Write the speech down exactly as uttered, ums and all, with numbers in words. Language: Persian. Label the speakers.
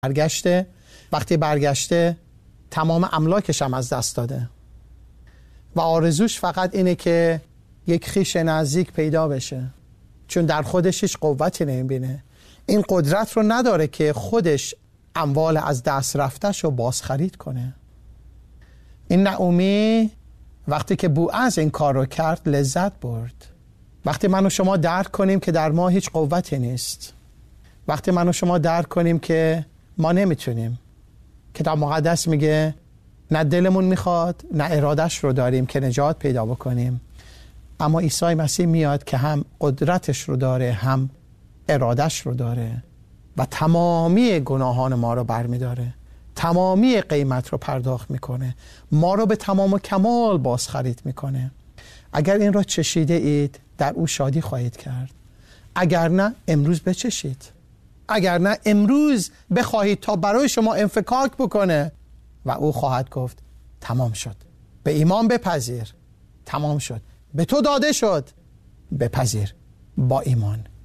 Speaker 1: برگشته. وقتی برگشته تمام املاکش هم از دست داده و آرزوش فقط اینه که یک خویش نزدیک پیدا بشه، چون در خودش هیچ قوتی نمیبینه. این قدرت رو نداره که خودش اموال از دست رفتش رو بازخرید کنه. این نعومی وقتی که بوعز این کار رو کرد لذت برد. وقتی من و شما درک کنیم که در ما هیچ قوتی نیست، وقتی من و شما درک کنیم که ما نمیتونیم، کتاب مقدس میگه نه دلمون میخواد نه ارادش رو داریم که نجات پیدا بکنیم، اما عیسی مسیح میاد که هم قدرتش رو داره هم ارادش رو داره و تمامی گناهان ما رو برمیداره، تمامی قیمت رو پرداخت میکنه، ما رو به تمام و کمال بازخرید میکنه. اگر این را چشیده اید در او شادی خواهید کرد، اگر نه امروز بچشید، اگر نه امروز بخواهید تا برای شما انفکاک بکنه و او خواهد گفت تمام شد. به ایمان بپذیر، تمام شد. به تو داده شد، بپذیر با ایمان.